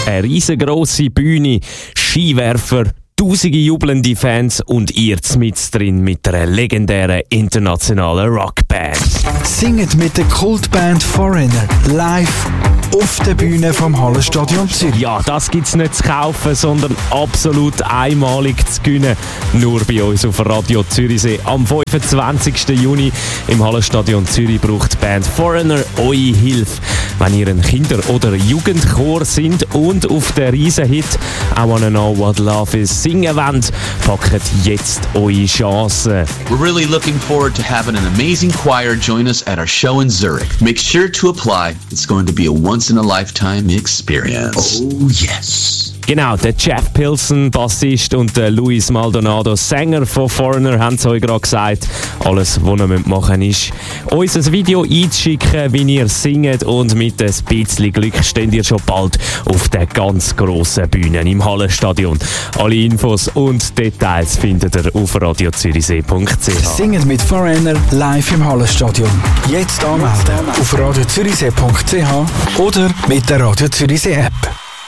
Eine riesengroße Bühne, Skiwerfer, tausende jubelnde Fans und ihr mit drin mit einer legendären internationalen Rockband. Singet mit der Kultband Foreigner live auf der Bühne vom Hallenstadion Zürich. Ja, das gibt's nicht zu kaufen, sondern absolut einmalig zu gewinnen. Nur bei uns auf Radio Zürichsee. Am 25. Juni im Hallenstadion Zürich braucht die Band Foreigner eure Hilfe. Wenn ihr ein Kinder- oder Jugendchor sind und auf den Riesenhit «I Wanna Know What Love Is» singen wollt, packt jetzt eure Chancen. We're really looking forward to having an amazing choir join us at our show in Zurich. Make sure to apply. It's going to be a once-in-a-lifetime experience. Oh, yes. Genau, der Jeff Pilson, Bassist, und der Luis Maldonado, Sänger von Foreigner, haben es euch gerade gesagt. Alles, was ihr machen müsst, ist, uns ein Video einzuschicken, wie ihr singt, und mit ein bisschen Glück steht ihr schon bald auf der ganz grossen Bühne im Hallenstadion. Alle Infos und Details findet ihr auf radiozürichsee.ch. Singet mit Foreigner live im Hallenstadion. Jetzt anmelden auf radiozürichsee.ch oder mit der Radio Zürichsee App.